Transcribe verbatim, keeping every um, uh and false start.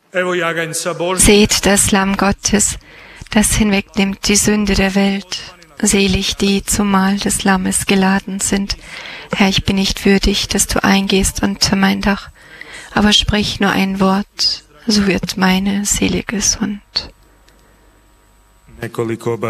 Seht das Lamm Gottes, das hinwegnimmt die Sünde der Welt. Selig die zum Mahl des Lammes geladen sind. Herr, ich bin nicht würdig, dass du eingehst unter mein Dach, aber sprich nur ein Wort, so wird meine Seele gesund.